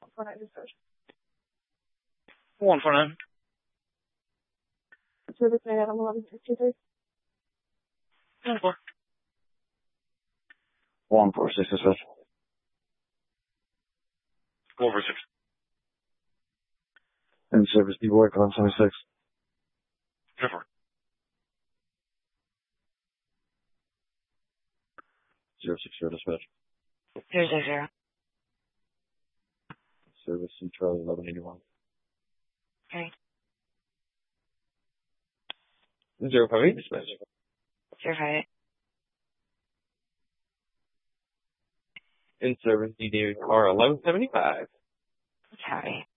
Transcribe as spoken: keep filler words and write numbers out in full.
four nine dispatch. one four nine. Service nine Adam eleven sixty three. one four. one four six dispatch. one four six. In service, D boy, con seventy-six. zero four. zero six zero dispatch. zero zero zero. Service in Charlie eleven eighty-one. Okay. zero five eight dispatch. zero five eight. In service, D D R eleven seventy-five. Howdy.